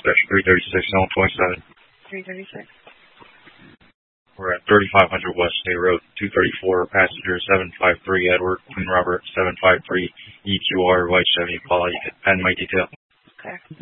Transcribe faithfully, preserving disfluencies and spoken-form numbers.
dispatch three thirty-six, L twenty-seven. three thirty-six. We're at thirty-five hundred West State Road, two thirty-four, passenger seven five three, Edward, Queen Robert, seven five three, E Q R, White Chevy, Impala, pen my detail. Okay.